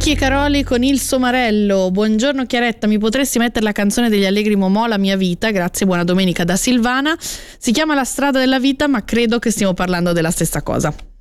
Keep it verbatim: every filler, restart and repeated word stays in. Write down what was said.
Chicchi e Caroli con Il Somarello. Buongiorno Chiaretta, mi potresti mettere la canzone degli Allegri Momò, La mia vita? Grazie, buona domenica da Silvana. Si chiama La strada della vita, ma credo che stiamo parlando della stessa cosa.